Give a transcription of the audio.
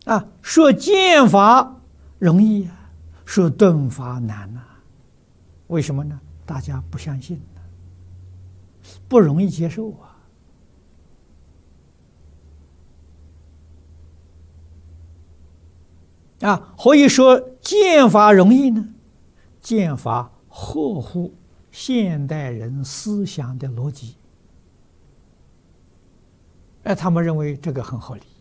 说剑法容易啊，说顿法难呐。为什么呢？大家不相信，不容易接受何以说剑法容易呢？剑法合乎现代人思想的逻辑，他们认为这个很合理。